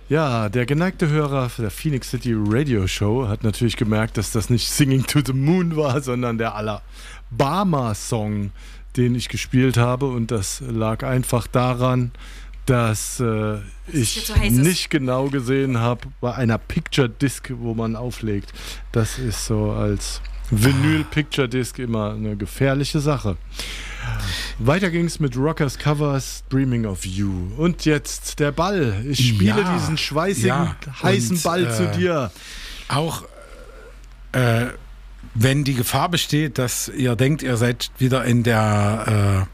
Ja, der geneigte Hörer der Phoenix City Radio Show hat natürlich gemerkt, dass das nicht Singing to the Moon war, sondern der Alabama-Song, den ich gespielt habe. Und das lag einfach daran, dass ich nicht genau gesehen habe bei einer Picture Disc, wo man auflegt. Das ist so als Vinyl Picture Disc immer eine gefährliche Sache. Weiter ging es mit Rockers Covers, Dreaming of You. Und jetzt der Ball. Ich spiele diesen schweißigen, heißen Ball zu dir. Auch wenn die Gefahr besteht, dass ihr denkt, ihr seid wieder in der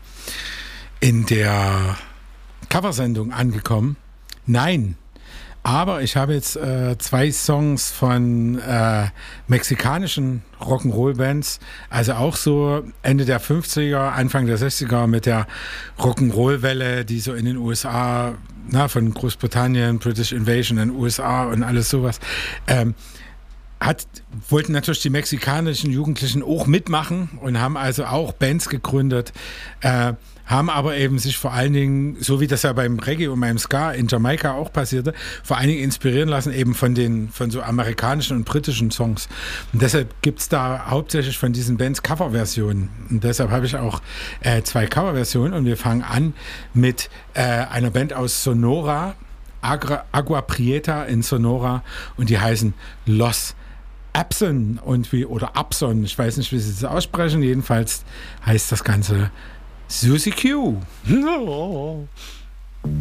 Coversendung angekommen. Nein. Aber ich habe jetzt 2 Songs von mexikanischen Rock'n'Roll-Bands, also auch so Ende der 50er, Anfang der 60er mit der Rock'n'Roll-Welle, die so in den USA, von Großbritannien, British Invasion in den USA und alles sowas, wollten natürlich die mexikanischen Jugendlichen auch mitmachen und haben also auch Bands gegründet, haben aber eben sich vor allen Dingen, so wie das ja beim Reggae und beim Ska in Jamaika auch passierte, vor allen Dingen inspirieren lassen eben von so amerikanischen und britischen Songs. Und deshalb gibt es da hauptsächlich von diesen Bands Coverversionen. Und deshalb habe ich auch 2 Coverversionen und wir fangen an mit einer Band aus Sonora, Agua Prieta in Sonora, und die heißen Los Abson oder Abson, ich weiß nicht, wie sie das aussprechen, jedenfalls heißt das Ganze Susie Q. No.